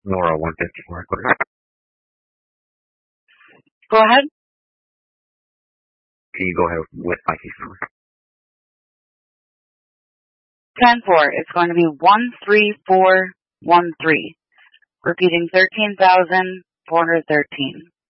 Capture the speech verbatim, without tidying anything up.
Nora one fifty-four, clear. Go ahead. Can you go ahead with my case number? ten four. It's going to be one three four one three. Repeating thirteen thousand four hundred thirteen.